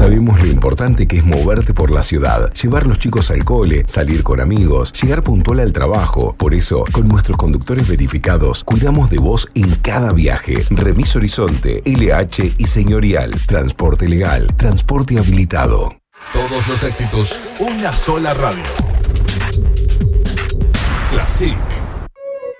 Sabemos lo importante que es moverte por la ciudad, llevar los chicos al cole, salir con amigos, llegar puntual al trabajo. Por eso, con nuestros conductores verificados, cuidamos de vos en cada viaje. Remis Horizonte, LH y Señorial. Transporte legal, transporte habilitado. Todos los éxitos, una sola radio. Classic.